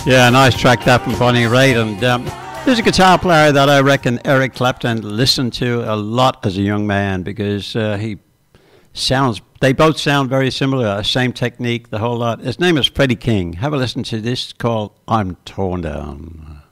Yeah, nice track that from Bonnie Raitt. And there's a guitar player that I reckon Eric Clapton listened to a lot as a young man because they both sound very similar, same technique, the whole lot. His name is Freddie King. Have a listen to this called I'm Torn Down.